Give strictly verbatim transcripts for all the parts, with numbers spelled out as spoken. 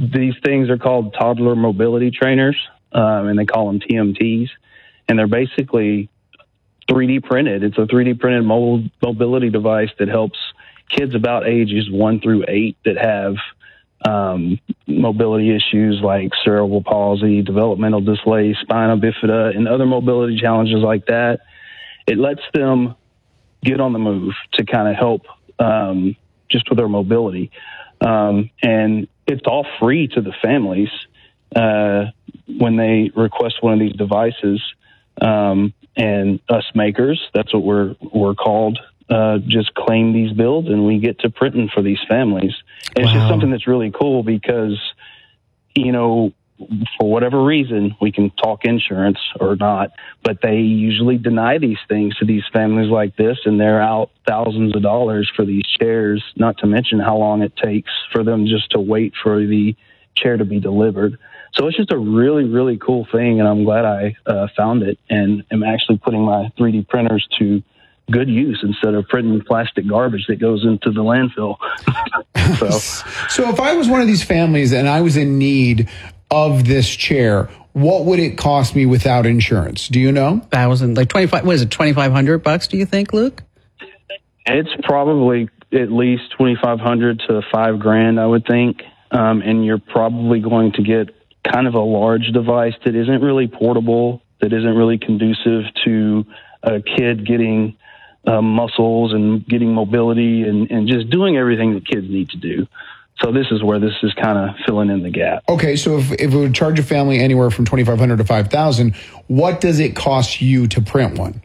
these things are called toddler mobility trainers, um, and they call them T M Ts, and they're basically three D printed. It's a three D printed mobile mobility device that helps kids about ages one through eight that have um, mobility issues like cerebral palsy, developmental delay, spina bifida, and other mobility challenges like that. It lets them get on the move to kind of help um, just with their mobility. Um, and it's all free to the families uh, when they request one of these devices. Um, and us makers, that's what we're we're called, uh, just claim these builds, and we get to printing for these families. And it's Wow. just something that's really cool because, you know, for whatever reason, we can talk insurance or not, but they usually deny these things to these families like this, and they're out thousands of dollars for these chairs, not to mention how long it takes for them just to wait for the chair to be delivered. So it's just a really, really cool thing, and I'm glad I uh, found it and am actually putting my three D printers to good use instead of printing plastic garbage that goes into the landfill. so, so if I was one of these families and I was in need of this chair, what would it cost me without insurance? Do you know? Thousand, like twenty-five. What is it? Twenty-five hundred bucks? Do you think, Luke? It's probably at least twenty-five hundred to five grand, I would think. Um, and you're probably going to get kind of a large device that isn't really portable, that isn't really conducive to a kid getting uh, muscles and getting mobility and, and just doing everything that kids need to do. So this is where this is kind of filling in the gap. Okay, so if, if it would charge a family anywhere from twenty-five hundred dollars to five thousand dollars, what does it cost you to print one?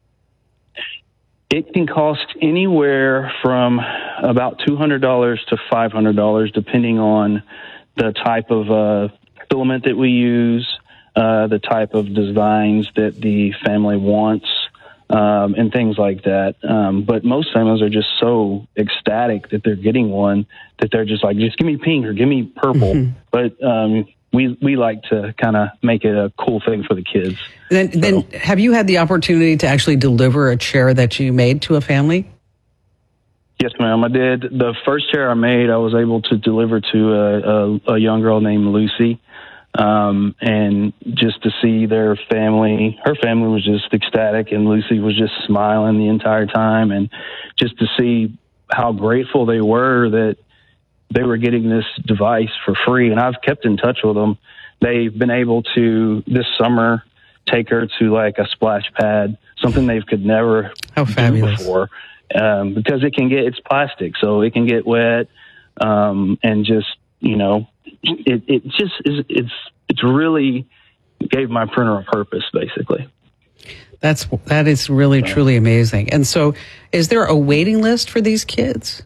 It can cost anywhere from about two hundred dollars to five hundred dollars, depending on the type of uh, filament that we use, uh, the type of designs that the family wants, um, and things like that. Um, but most families are just so ecstatic that they're getting one that they're just like, just give me pink or give me purple. Mm-hmm. But um, we we like to kind of make it a cool thing for the kids. Then, so. then have you had the opportunity to actually deliver a chair that you made to a family? Yes, ma'am, I did. The first chair I made, I was able to deliver to a, a, a young girl named Lucy. Um, and just to see their family, her family was just ecstatic, and Lucy was just smiling the entire time. And just to see how grateful they were that they were getting this device for free. And I've kept in touch with them. They've been able to, this summer, take her to like a splash pad, something they could never how fabulous. do before. Um, because it can get, it's plastic, so it can get wet, um, and just, you know, it, it just is, it's, it's really gave my printer a purpose, basically. That's, that is really, so. truly amazing. And so is there a waiting list for these kids?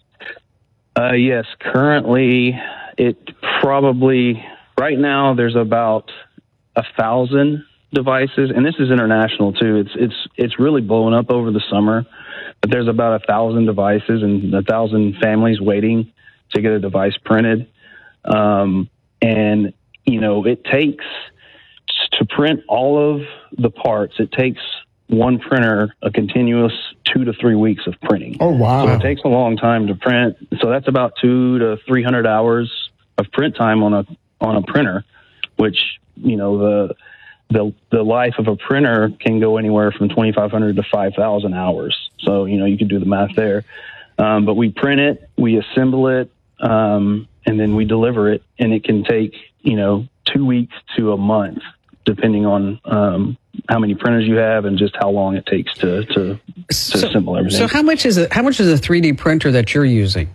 Uh, yes, currently it probably, right now there's about a thousand devices, and this is international too. It's, it's, it's really blowing up over the summer. But there's about a thousand devices and a thousand families waiting to get a device printed. Um, and, you know, it takes, to print all of the parts, it takes one printer a continuous two to three weeks of printing. Oh, wow. So it takes a long time to print. So that's about two to three hundred hours of print time on a, on a printer, which, you know, the, the, the life of a printer can go anywhere from twenty-five hundred to five thousand hours. So, you know, you can do the math there. Um, but we print it, we assemble it, um, and then we deliver it. And it can take, you know, two weeks to a month, depending on um, how many printers you have and just how long it takes to, to, to so, assemble everything. So how much is it? How much is a three D printer that you're using?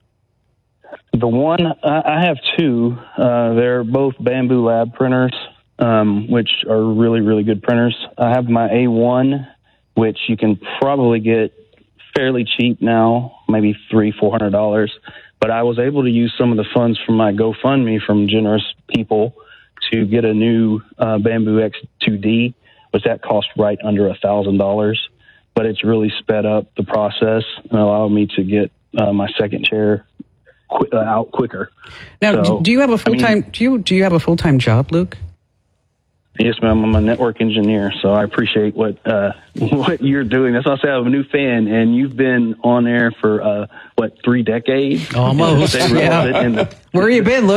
The one, I have two. Uh, they're both Bamboo Lab printers, um, which are really, really good printers. I have my A one, which you can probably get fairly cheap now, maybe three, four hundred dollars. But I was able to use some of the funds from my GoFundMe from generous people to get a new uh, Bamboo X two D, which that cost right under a thousand dollars. But it's really sped up the process and allowed me to get uh, my second chair qu- uh, out quicker. Now, so, do you have a full time? I mean, do you do you have a full time job, Luke? Yes, ma'am. I'm a network engineer, so I appreciate what uh, what you're doing. That's why I say I'm a new fan, and you've been on there for uh, what three decades? Almost. Yeah. The- Where you been, Luke?